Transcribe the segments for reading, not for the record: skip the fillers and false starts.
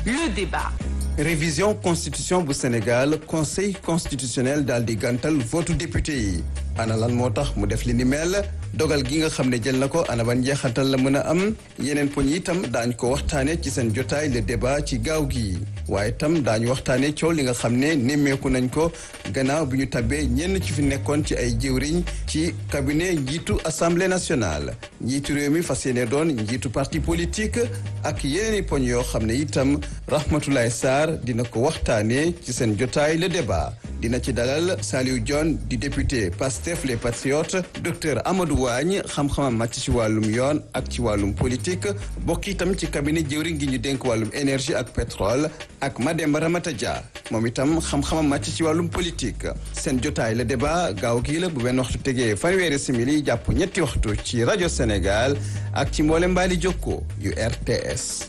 le débat. Révision constitution bu Sénégal conseil constitutionnel daal di gàntal votu député yi ana lan moo tax mu def li ni mel dogal gi nga xam ne jël na ko ana ban njeexatal la mën a am yeneen poñ itam daañu ko waxtaane ci seen jotaay le débat ci gaaw gi waaye itam daañu waxtaane coow li nga xam ne nemmeeku nañ ko gannaaw bi ñu tabbee ñenn ci fi nekkoon ci ay jëwriñ ci cabinet njiitu assemblée nationale njiitu réew mi fas yéene doon njiitu parti politique ak yeneeni poñ yoo xam ne itam Rahmatoulaye Sarr dina ko waxtaane ci seen jotaay le débat dina ci dalal Saliou Dione di député Pastef les Patriotes docteur Amadou Wagne xam-xamam màcc ci wàllum yoon ak ci wàllum politique bokk itam ci cabinet jëwriñ gi ñu dénk wàllum énergie ak pétrole ak Mademba Ramata Dia moom itam xam-xamam màcc ci wàllum politique seen jotaay le débat gaaw gii la bu benn waxtu tegee fanweeri simili jàpp ñetti waxtu ci rajo Sénégal ak ci mboole mbaali jokko yu RTS.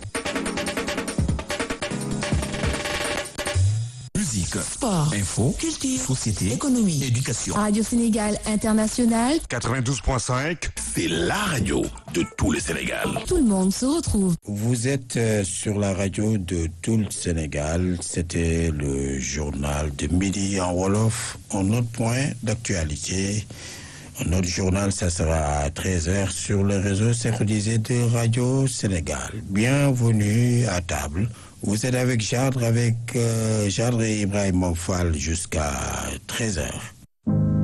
Sport, info, culture, société, économie, éducation. Radio Sénégal International. 92.5, c'est la radio de tout le Sénégal. Tout le monde se retrouve. Vous êtes sur la radio de tout le Sénégal. C'était le journal de midi en Wolof. Un autre point d'actualité. Un autre journal, ça sera à 13h sur le réseau synchronisé de Radio Sénégal. Bienvenue à table. Vous êtes avec Jadre et Ibrahim Fall jusqu'à 13h.